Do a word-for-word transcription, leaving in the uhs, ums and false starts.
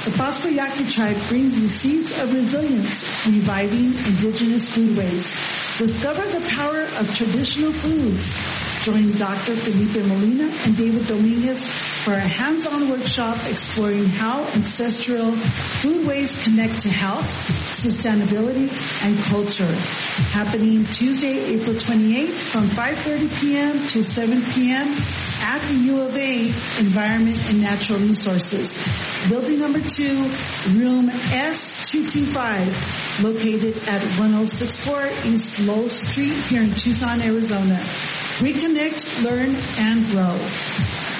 The Paspayaque tribe brings you seeds of resilience, reviving indigenous foodways. Discover the power of traditional foods. Join Doctor Felipe Molina and David Dominguez for a hands-on workshop exploring how ancestral foodways connect to health, sustainability, and culture. Happening Tuesday, April twenty-eighth from five thirty p.m. to seven p.m. at the U of A Environment and Natural Resources. Building number two, room S two twenty-five, located at ten sixty-four East Lowell Street here in Tucson, Arizona. Reconnect, learn, and grow.